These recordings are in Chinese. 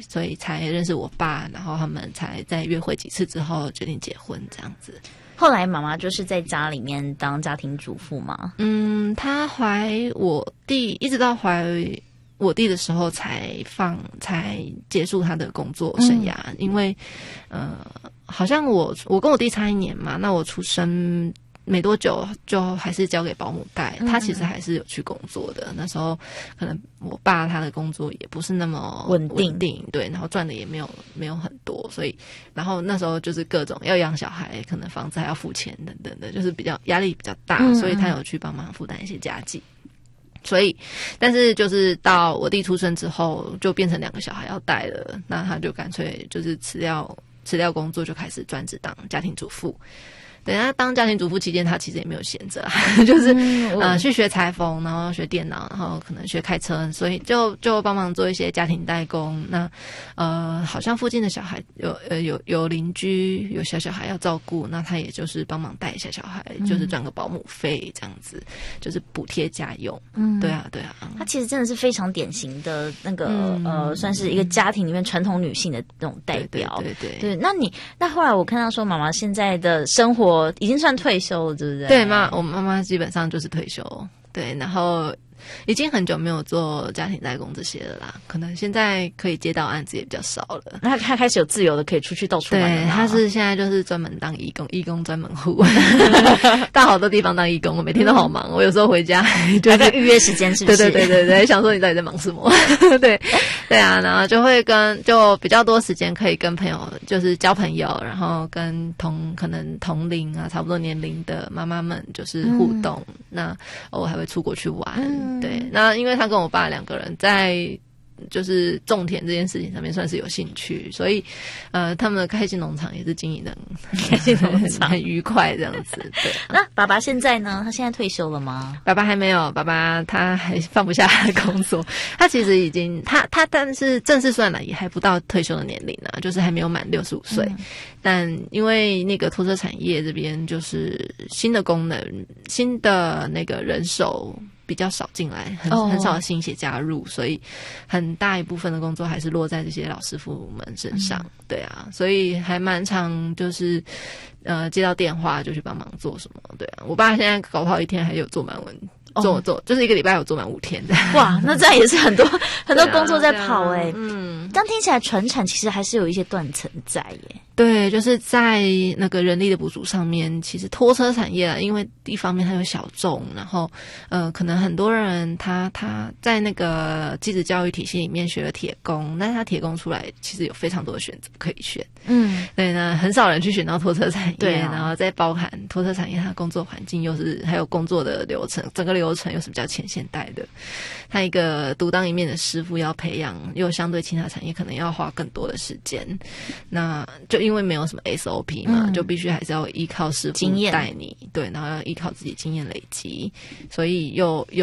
所以才认识我爸，然后他们才在约会几次之后决定结婚这样子。 后来妈妈就是在家里面当家庭主妇吗？ 她怀我弟，一直到怀我弟的时候才结束他的工作生涯，因为好像我跟我弟差1年嘛，那我出生没多久就还是交给保姆带，他其实还是有去工作的。那时候可能我爸他的工作也不是那么稳定，对，然后赚的也没有很多，所以然后那时候就是各种要养小孩，可能房子还要付钱等等的，就是比较压力比较大，所以他有去帮忙负担一些家计。所以，但是就是到我弟出生之后，就变成2个小孩要带了，那他就干脆就是辞掉工作，就开始专职当家庭主妇。对，他当家庭主妇期间，他其实也没有闲着，就是去学裁缝，然后学电脑，然后可能学开车，所以就帮忙做一些家庭代工。那好像附近的小孩有邻居有小孩要照顾，那他也就是帮忙带一下小孩，就是赚个保姆费这样子，就是补贴家用。对啊。 他其实真的是非常典型的那个算是一个家庭里面传统女性的那种代表。对。那后来我看到说，妈妈现在的生活已经算退休了，对不对？ 对，我妈妈基本上就是退休，对，然后已经很久没有做家庭代工这些了啦，可能现在可以接到案子也比较少了。 那他开始有自由的可以出去到处玩了。 对，他是现在就是专门当义工专门户，到好多地方当义工，我每天都好忙。我有时候回家就是预约时间，是不是？ 对，想说你到底在忙什么？对啊，然后就比较多时间可以跟朋友就是交朋友，然后跟可能同龄啊差不多年龄的妈妈们就是互动。那偶尔还会出国去玩。对，那因为他跟我爸2个人在就是种田这件事情上面算是有兴趣，所以他们的开心农场也是经营的开心农场很愉快这样子。对， 那爸爸现在呢？他现在退休了吗？ 爸爸还没有，爸爸他还放不下他的工作，他其实已经他但是正式算来也还不到退休的年龄啊，就是还没有满65岁。但因为那个拖车产业这边就是新的功能，新的那个人手比较少进来，很少的新血加入，所以很大一部分的工作还是落在这些老师傅们身上。对啊，所以还蛮常就是接到电话就去帮忙做什么。对啊，我爸现在搞不好一天还有做满文。做就是1个礼拜有做满5天的。 哇，那这样也是很多工作在跑欸。这样听起来传产其实还是有一些断层在耶。 对，就是在那个人力的补足上面，其实拖车产业啊，因为一方面它有小众，然后可能很多人他在那个技职教育体系里面学了铁工，但是他铁工出来其实有非常多的选择可以选。对呢，很少人去选到拖车产业。对啊，然后再包含拖车产业，它工作环境又是还有工作的流程，整个流程又是比较前现代的。他一个独当一面的师傅要培养，又相对其他产业可能要花更多的时间。那就因为没有什么 SOP 嘛，就必须还是要依靠师傅带你，对，然后要依靠自己经验累积，所以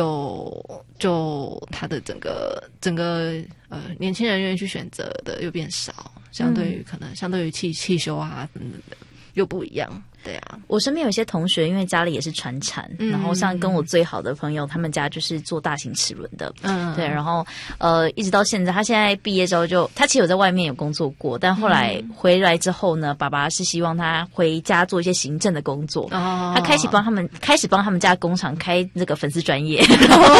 就他的整个年轻人愿意去选择的又变少，相对于汽修啊等等的又不一样。对啊， 我身边有一些同学，因为家里也是传产，然后像跟我最好的朋友，他们家就是做大型齿轮的，对，然后一直到现在，他现在毕业之后他其实有在外面有工作过，但后来回来之后呢，爸爸是希望他回家做一些行政的工作，他开始帮他们家工厂开那个粉丝专业，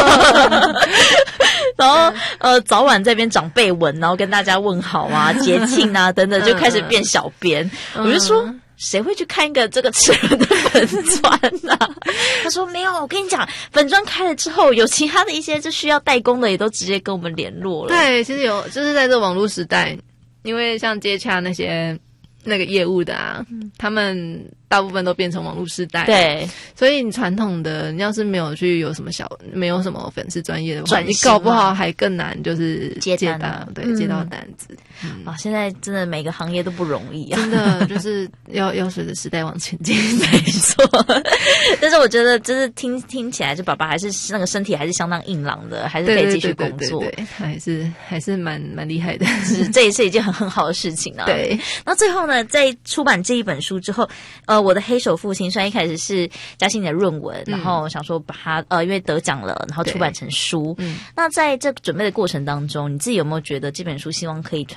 然后早晚这边长辈文，然后跟大家问好啊、节庆啊等等，就开始变小编。我就说，谁会去看一个这个齿轮的粉专啊？他说没有，我跟你讲，粉专开了之后，有其他的一些就需要代工的，也都直接跟我们联络了。 对，其实就是在这个网络时代，因为像接洽那些那个业务的啊，他们大部分都变成网络时代， 对， 所以你传统的，你要是没有去有什么没有什么粉丝专业的话，你搞不好还更难，就是接到单子。 现在真的每个行业都不容易啊， 真的就是要随着时代往前进， 没错。但是我觉得，就是听起来，就爸爸还是那个身体还是相当硬朗的，还是可以继续工作， 对，还是蛮厉害的， 这也是一件很好的事情啊。 对， 那最后呢，在出版这一本书之后，我的黑手父亲虽然一开始是嘉欣的论文，然后想说把它因为得奖了，然后出版成书。那在这准备的过程当中，你自己有没有觉得这本书希望可以